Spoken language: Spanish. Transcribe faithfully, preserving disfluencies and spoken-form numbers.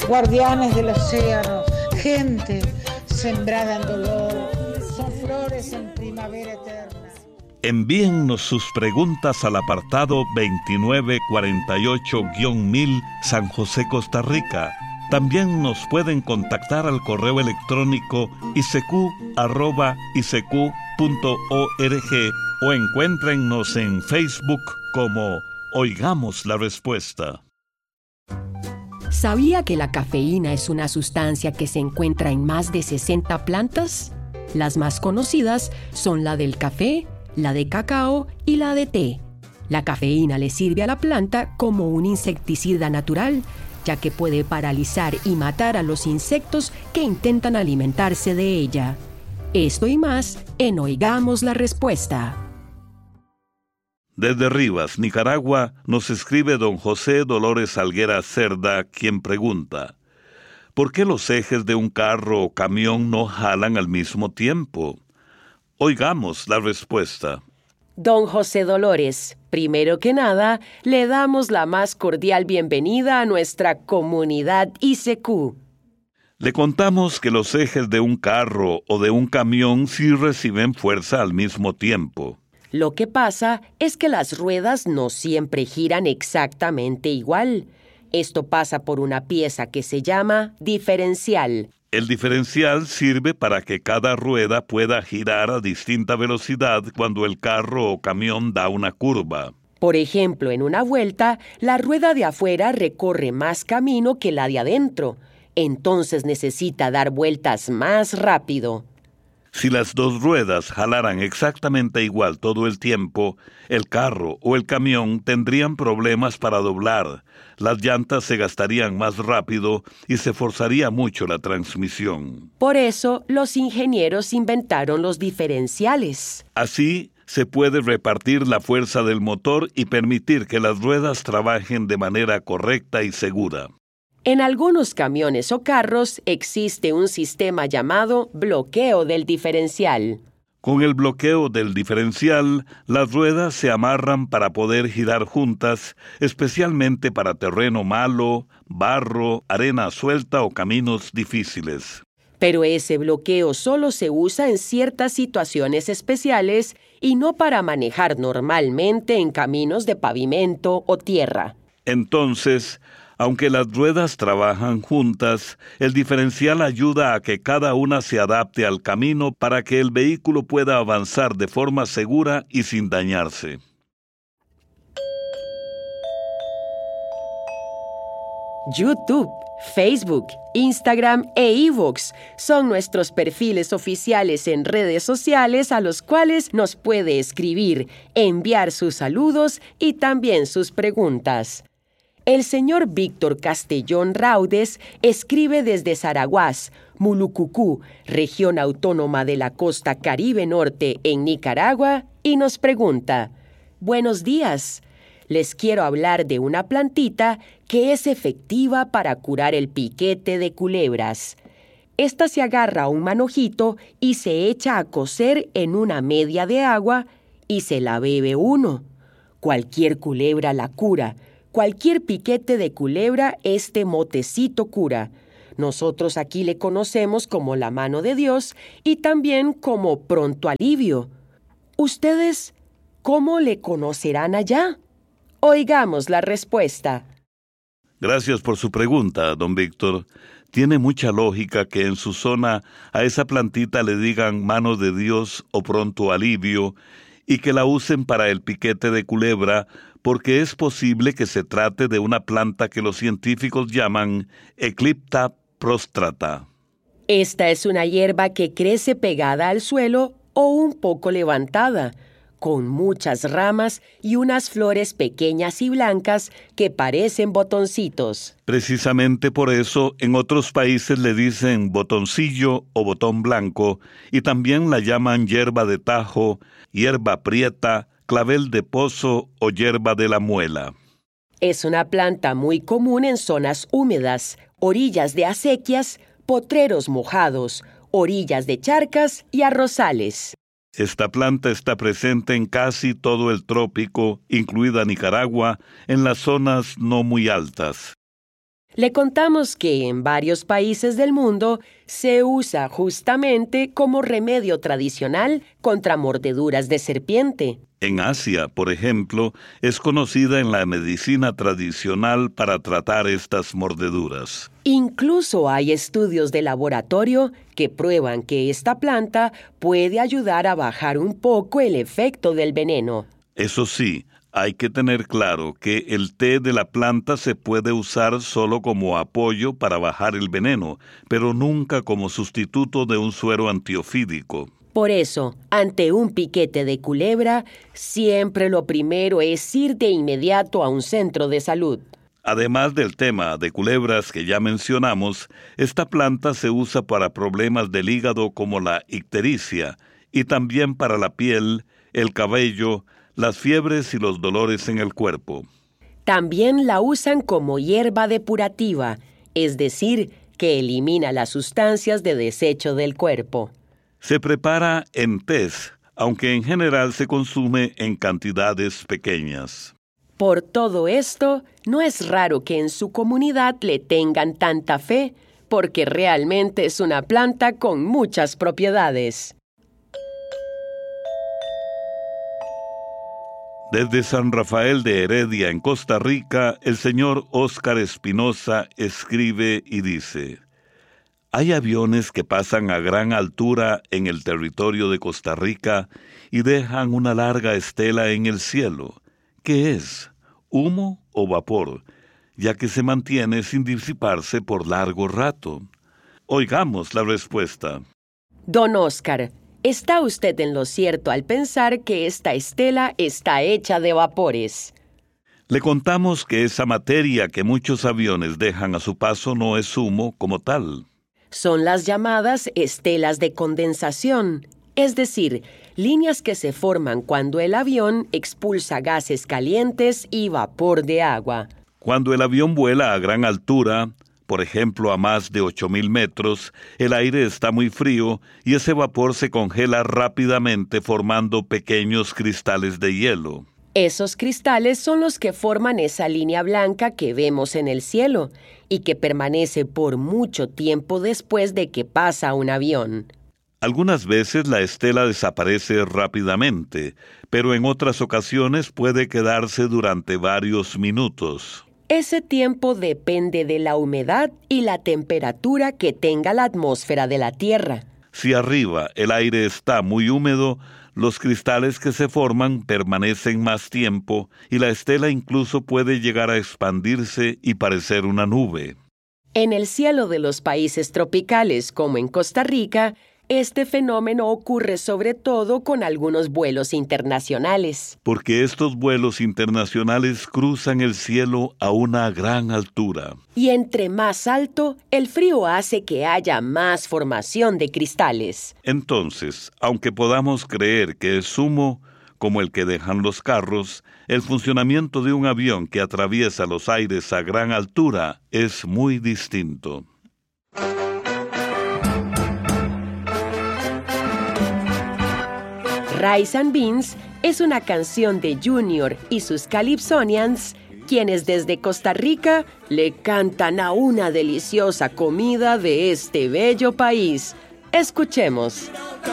guardianes del océano, gente sembrada en dolor, son flores en primavera eterna. Envíennos sus preguntas al apartado veintinueve cuarenta y ocho guión mil San José, Costa Rica. También nos pueden contactar al correo electrónico i c q arroba i c q punto org o encuéntrennos en Facebook como Oigamos la Respuesta. ¿Sabía que la cafeína es una sustancia que se encuentra en más de sesenta plantas? Las más conocidas son la del café, la de cacao y la de té. La cafeína le sirve a la planta como un insecticida natural, ya que puede paralizar y matar a los insectos que intentan alimentarse de ella. Esto y más en Oigamos la Respuesta. Desde Rivas, Nicaragua, nos escribe don José Dolores Alguera Cerda, quien pregunta: ¿por qué los ejes de un carro o camión no jalan al mismo tiempo? Oigamos la respuesta. Don José Dolores, primero que nada, le damos la más cordial bienvenida a nuestra comunidad I C Q. Le contamos que los ejes de un carro o de un camión sí reciben fuerza al mismo tiempo. Lo que pasa es que las ruedas no siempre giran exactamente igual. Esto pasa por una pieza que se llama diferencial. El diferencial sirve para que cada rueda pueda girar a distinta velocidad cuando el carro o camión da una curva. Por ejemplo, en una vuelta, la rueda de afuera recorre más camino que la de adentro. Entonces necesita dar vueltas más rápido. Si las dos ruedas jalaran exactamente igual todo el tiempo, el carro o el camión tendrían problemas para doblar, las llantas se gastarían más rápido y se forzaría mucho la transmisión. Por eso, los ingenieros inventaron los diferenciales. Así, se puede repartir la fuerza del motor y permitir que las ruedas trabajen de manera correcta y segura. En algunos camiones o carros existe un sistema llamado bloqueo del diferencial. Con el bloqueo del diferencial, las ruedas se amarran para poder girar juntas, especialmente para terreno malo, barro, arena suelta o caminos difíciles. Pero ese bloqueo solo se usa en ciertas situaciones especiales y no para manejar normalmente en caminos de pavimento o tierra. Entonces, aunque las ruedas trabajan juntas, el diferencial ayuda a que cada una se adapte al camino para que el vehículo pueda avanzar de forma segura y sin dañarse. YouTube, Facebook, Instagram e iVoox son nuestros perfiles oficiales en redes sociales a los cuales nos puede escribir, enviar sus saludos y también sus preguntas. El señor Víctor Castellón Raudes escribe desde Zaraguás, Mulucucú, región autónoma de la costa Caribe Norte en Nicaragua, y nos pregunta: buenos días, les quiero hablar de una plantita que es efectiva para curar el piquete de culebras. Esta se agarra a un manojito y se echa a cocer en una media de agua y se la bebe uno. Cualquier culebra la cura. Cualquier piquete de culebra, este motecito cura. Nosotros aquí le conocemos como la mano de Dios y también como pronto alivio. ¿Ustedes cómo le conocerán allá? Oigamos la respuesta. Gracias por su pregunta, don Víctor. Tiene mucha lógica que en su zona a esa plantita le digan mano de Dios o pronto alivio y que la usen para el piquete de culebra, porque es posible que se trate de una planta que los científicos llaman Eclipta prostrata. Esta es una hierba que crece pegada al suelo o un poco levantada, con muchas ramas y unas flores pequeñas y blancas que parecen botoncitos. Precisamente por eso en otros países le dicen botoncillo o botón blanco y también la llaman hierba de tajo, hierba prieta, clavel de pozo o hierba de la muela. Es una planta muy común en zonas húmedas, orillas de acequias, potreros mojados, orillas de charcas y arrozales. Esta planta está presente en casi todo el trópico, incluida Nicaragua, en las zonas no muy altas. Le contamos que en varios países del mundo se usa justamente como remedio tradicional contra mordeduras de serpiente. En Asia, por ejemplo, es conocida en la medicina tradicional para tratar estas mordeduras. Incluso hay estudios de laboratorio que prueban que esta planta puede ayudar a bajar un poco el efecto del veneno. Eso sí, hay que tener claro que el té de la planta se puede usar solo como apoyo para bajar el veneno, pero nunca como sustituto de un suero antiofídico. Por eso, ante un piquete de culebra, siempre lo primero es ir de inmediato a un centro de salud. Además del tema de culebras que ya mencionamos, esta planta se usa para problemas del hígado como la ictericia y también para la piel, el cabello, las fiebres y los dolores en el cuerpo. También la usan como hierba depurativa, es decir, que elimina las sustancias de desecho del cuerpo. Se prepara en tés, aunque en general se consume en cantidades pequeñas. Por todo esto, no es raro que en su comunidad le tengan tanta fe, porque realmente es una planta con muchas propiedades. Desde San Rafael de Heredia, en Costa Rica, el señor Óscar Espinosa escribe y dice: hay aviones que pasan a gran altura en el territorio de Costa Rica y dejan una larga estela en el cielo. ¿Qué es? ¿Humo o vapor? Ya que se mantiene sin disiparse por largo rato. Oigamos la respuesta. Don Óscar, está usted en lo cierto al pensar que esta estela está hecha de vapores. Le contamos que esa materia que muchos aviones dejan a su paso no es humo como tal. Son las llamadas estelas de condensación, es decir, líneas que se forman cuando el avión expulsa gases calientes y vapor de agua. Cuando el avión vuela a gran altura, por ejemplo a más de ocho mil metros, el aire está muy frío y ese vapor se congela rápidamente formando pequeños cristales de hielo. Esos cristales son los que forman esa línea blanca que vemos en el cielo y que permanece por mucho tiempo después de que pasa un avión. Algunas veces la estela desaparece rápidamente, pero en otras ocasiones puede quedarse durante varios minutos. Ese tiempo depende de la humedad y la temperatura que tenga la atmósfera de la Tierra. Si arriba el aire está muy húmedo, los cristales que se forman permanecen más tiempo y la estela incluso puede llegar a expandirse y parecer una nube. En el cielo de los países tropicales, como en Costa Rica, este fenómeno ocurre sobre todo con algunos vuelos internacionales. Porque estos vuelos internacionales cruzan el cielo a una gran altura. Y entre más alto, el frío hace que haya más formación de cristales. Entonces, aunque podamos creer que es humo, como el que dejan los carros, el funcionamiento de un avión que atraviesa los aires a gran altura es muy distinto. Rice and Beans es una canción de Junior y sus Calypsonians, quienes desde Costa Rica le cantan a una deliciosa comida de este bello país. Escuchemos.